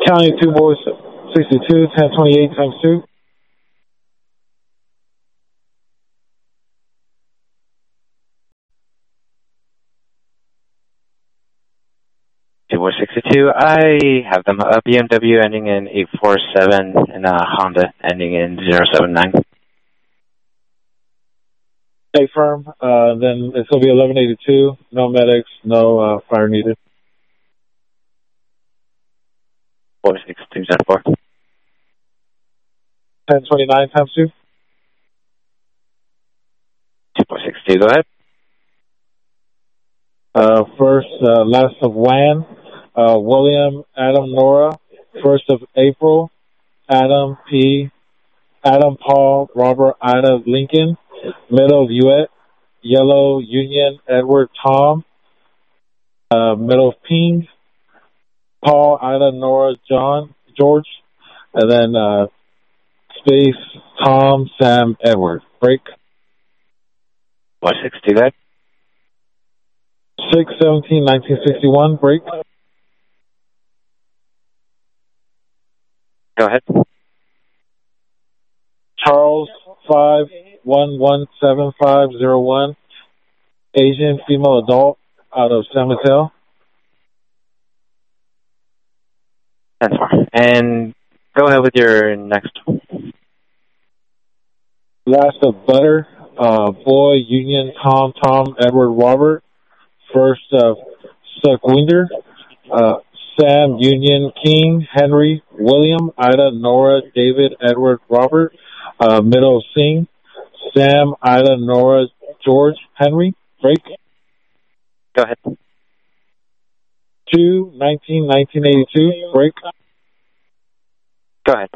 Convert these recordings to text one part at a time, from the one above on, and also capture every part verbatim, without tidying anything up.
County two boys sixty-two, ten twenty-eight times two. two boy sixty-two, I have them a B M W ending in eight four seven and a Honda ending in zero seven nine. Stay firm. Uh, then it's going to be eleven eighty-two. No medics, no uh, fire needed. boy sixty-two, ten four. ten twenty-nine times two. two boy sixty-two, go ahead. Uh, first, uh, last of W A N, uh, William, Adam, Nora. First of April, Adam, P, Adam, Paul, Robert, Ida, Lincoln. Middle of Uet, Yellow, Union, Edward, Tom. Uh, middle of Ping, Paul, Ida, Nora, John, George. And then uh, space, Tom, Sam, Edward. Break. boy sixty-two, go ahead. six seventeen nineteen sixty-one, break. Go ahead. Charles, five one one seven five zero one, Asian female adult out of San Mateo. ten four. And go ahead with your next one. Last of Butter, uh, Boy, Union, Tom, Tom, Edward, Robert. First of Suckwinder, uh, Sam, Union, King, Henry, William, Ida, Nora, David, Edward, Robert. Uh, middle of Singh, Sam, Ida, Nora, George, Henry. Break. Go ahead. two nineteen nineteen eighty-two. Break. Go ahead.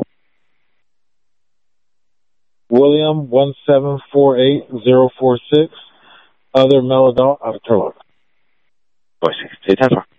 William, one seven four eight zero four six. Other male adult out of Turlock. boy sixty-two, ten four.